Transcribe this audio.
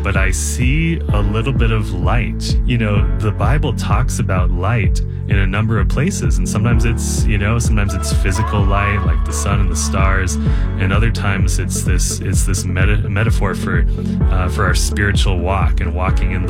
but I see a little bit of light. You know, the Bible talks about light in a number of places, and sometimes it's physical light, like the sun and the stars, and other times it's this metaphor for our spiritual walk and walking in